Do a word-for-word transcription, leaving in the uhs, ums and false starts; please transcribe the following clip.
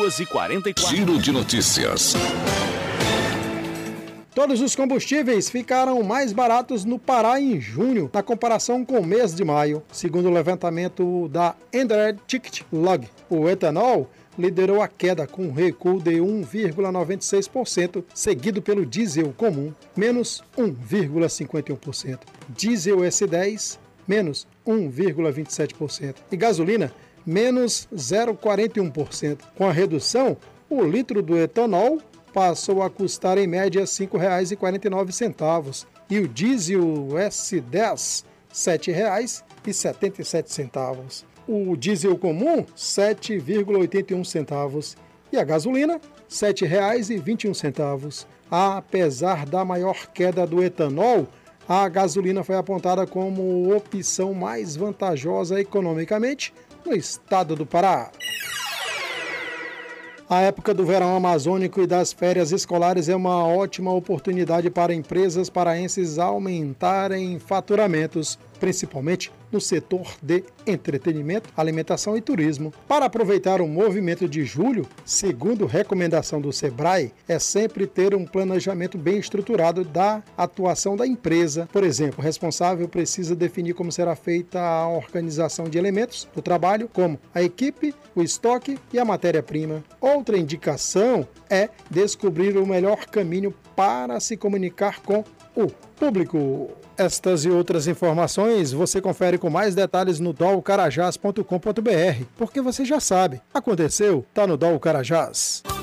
duas e quarenta e quatro. Giro de notícias. Todos os combustíveis ficaram mais baratos no Pará em junho, na comparação com o mês de maio, segundo o levantamento da Android Ticket Log. O etanol liderou a queda com um recuo de um vírgula noventa e seis por cento, seguido pelo diesel comum, menos um vírgula cinquenta e um por cento. Diesel S dez, menos um vírgula vinte e sete por cento. E gasolina, menos zero vírgula quarenta e um por cento. Com a redução, o litro do etanol passou a custar em média cinco reais e quarenta e nove centavos e o diesel S dez, sete reais e setenta e sete centavos. O diesel comum, sete vírgula oitenta e um centavos e a gasolina, sete reais e vinte e um centavos. Apesar da maior queda do etanol, a gasolina foi apontada como opção mais vantajosa economicamente no estado do Pará. A época do verão amazônico e das férias escolares é uma ótima oportunidade para empresas paraenses aumentarem faturamentos, principalmente no setor de entretenimento, alimentação e turismo. Para aproveitar o movimento de julho, segundo recomendação do Sebrae, é sempre ter um planejamento bem estruturado da atuação da empresa. Por exemplo, o responsável precisa definir como será feita a organização de elementos do trabalho, como a equipe, o estoque e a matéria-prima. Outra indicação é descobrir o melhor caminho para se comunicar com o público. Estas e outras informações você confere com mais detalhes no dol carajás ponto com ponto br, porque você já sabe, aconteceu, tá no Dol Carajás.